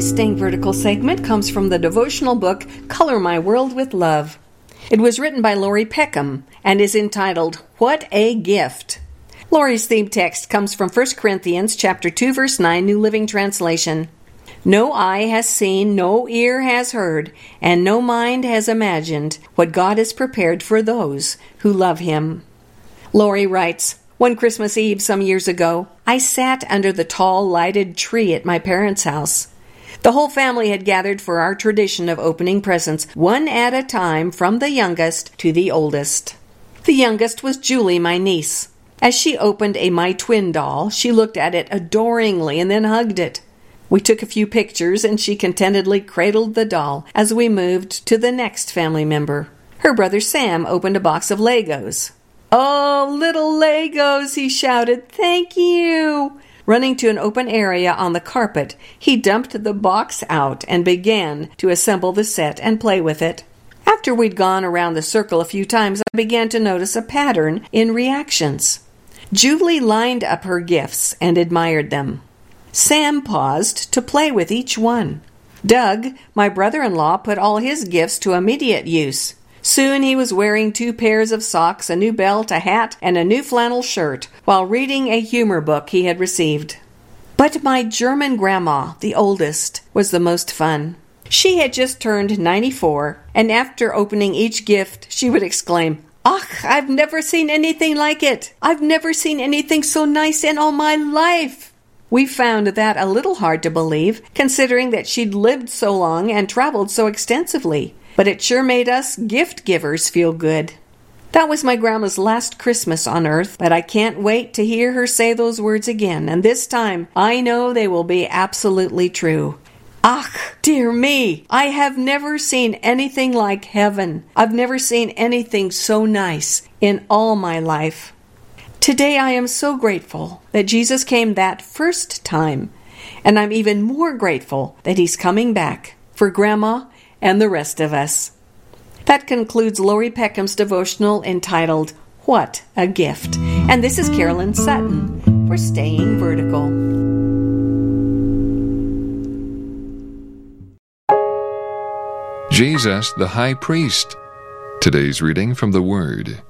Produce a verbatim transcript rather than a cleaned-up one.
Staying Vertical segment comes from the devotional book, Color My World with Love. It was written by Lori Peckham and is entitled, What a Gift. Lori's theme text comes from First Corinthians chapter two, verse nine, New Living Translation. No eye has seen, no ear has heard, and no mind has imagined what God has prepared for those who love Him. Lori writes, One Christmas Eve some years ago, I sat under the tall lighted tree at my parents' house. The whole family had gathered for our tradition of opening presents, one at a time from the youngest to the oldest. The youngest was Julie, my niece. As she opened a My Twin doll, she looked at it adoringly and then hugged it. We took a few pictures and she contentedly cradled the doll as we moved to the next family member. Her brother Sam opened a box of Legos. Oh, little Legos, he shouted, thank you. Running to an open area on the carpet, he dumped the box out and began to assemble the set and play with it. After we'd gone around the circle a few times, I began to notice a pattern in reactions. Julie lined up her gifts and admired them. Sam paused to play with each one. Doug, my brother-in-law, put all his gifts to immediate use. Soon he was wearing two pairs of socks, a new belt, a hat, and a new flannel shirt, while reading a humor book he had received. But my German grandma, the oldest, was the most fun. She had just turned ninety-four, and after opening each gift, she would exclaim, Ach, I've never seen anything like it. I've never seen anything so nice in all my life. We found that a little hard to believe, considering that she'd lived so long and traveled so extensively. But it sure made us gift givers feel good. That was my grandma's last Christmas on earth, but I can't wait to hear her say those words again, and this time I know they will be absolutely true. Ach, dear me, I have never seen anything like heaven. I've never seen anything so nice in all my life. Today I am so grateful that Jesus came that first time, and I'm even more grateful that He's coming back for Grandma and the rest of us. That concludes Lori Peckham's devotional entitled, What a Gift. And this is Carolyn Sutton for Staying Vertical. Jesus the High Priest. Today's reading from the Word.